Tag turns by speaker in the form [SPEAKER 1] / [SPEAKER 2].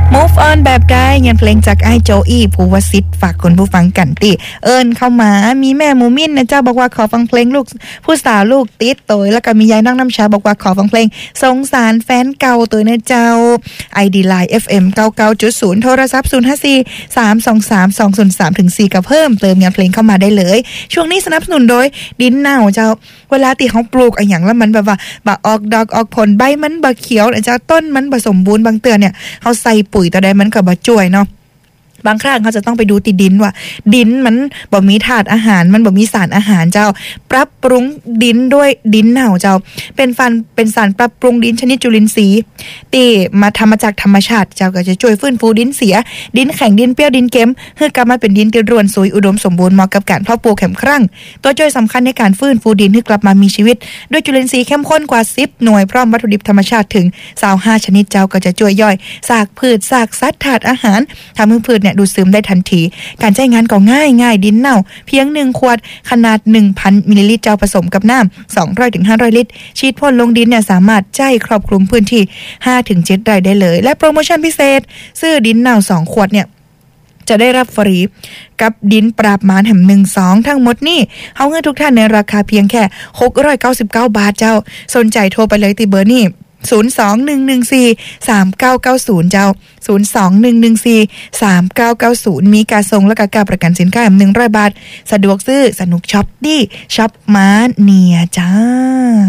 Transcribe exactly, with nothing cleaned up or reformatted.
[SPEAKER 1] Move on แบบได้เงินเพลงจากไอ้โจอี้ภูวสิทธิ์ฝากคนผู้ฟังกันติเอิญเข้ามามีแม่หมูมิ้นนะเจ้าบอกว่าขอฟังเพลงลูกผู้สาวลูกติดตัวแล้วก็มียายน้องน้ำชาบอกว่าขอฟังเพลงสงสารแฟนเก่าตัวนะเจ้า ไอ ดี Line เอฟ เอ็ม เก้าเก้าจุดศูนย์ โทรศัพท์ศูนย์ ห้า สี่ สาม สอง สาม สอง ศูนย์ สาม ถึง สี่ ก็เพิ่มเติมเงินเพลงเข้ามาได้เลยช่วงนี้สนับสนุนโดยดินเน่าเจ้าเวลาที่เขาปลูกอะไรอย่างแล้วมันแบบว่าบ่ออกดอกออกผลใบมันบ่เขียวนะเจ้าต้นมันบ่สมบูรณ์บางเตือนเนี่ยเขาใส่ปุ๋ยต่อได้มันก็บ่จ่วยเนาะบางครั้งเขาจะต้องไปดูติดินว่าดินมันบ่มีธาตุอาหารมันบ่มีสารอาหารเจ้าปรับปรุงดินด้วยดินเน่าเจ้าเป็นฟันเป็นสารปรับปรุงดินชนิดจุลินทรีย์ที่มาทำมาจากธรรมชาติเจ้าก็จะช่วยฟื้นฟูดินเสียดินแข็งดินเปรี้ยวดินเค็มให้กลับมาเป็นดินที่ร่วนซุยอุดมสมบูรณ์เหมาะกับการเพาะปลูกแข็มครั่งตัวช่วยสำคัญในการฟื้นฟูดินให้กลับมามีชีวิตด้วยจุลินทรีย์เข้มข้นกว่าสิบหน่วยพร้อมวัตถุดิบธรรมชาติถึงยี่สิบห้าชนิดเจ้าก็จะช่วยย่อยซากพืชซากสัตว์ธาตุอาหารทำให้พืชดูดซึมได้ทันทีการใช้งานก็ง่ายง่ายดินเน่าเพียงหนึ่งขวดขนาด หนึ่งพัน มิลลิลิตรเจ้าผสมกับน้ำ สองร้อยถึงห้าร้อย ลิตรฉีดพ่นลงดินเนี่ยสามารถใช้ครอบคลุมพื้นที่ ห้าถึงเจ็ด ไร่ได้เลยและโปรโมชั่นพิเศษซื้อดินเน่าสองขวดเนี่ยจะได้รับฟรีกับดินปราบมารแห่งหนึ่ง สองทั้งหมดนี่เฮาเงินทุกท่านในราคาเพียงแค่หกร้อยเก้าสิบเก้าบาทเจ้าสนใจโทรไปเลยที่เบอร์นี้ศูนย์ สอง หนึ่ง หนึ่ง สี่ สาม เก้า เก้า ศูนย์เจ้าศูนย์ สอง หนึ่ง หนึ่ง สี่ สาม เก้า เก้า ศูนย์มีการส่งและการประกันสินค้าหนึ่งร้อยบาทสะดวกซื้อสนุกช็อปดีช็อปมาเนียจ้า